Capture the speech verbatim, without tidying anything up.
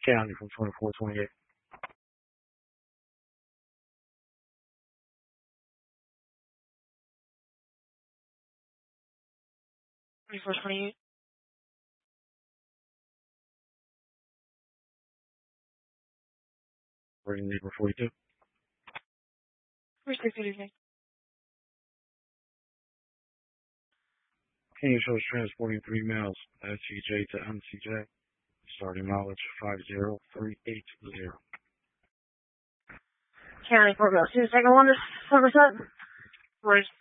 County from twenty-four twenty-eight. twenty-four twenty-eight. Reading neighbor forty-two. Received, good evening. King shows transporting three males, S C J to M C J. Starting mileage five zero three eight zero. County four oh two, second one to Somerset. Right.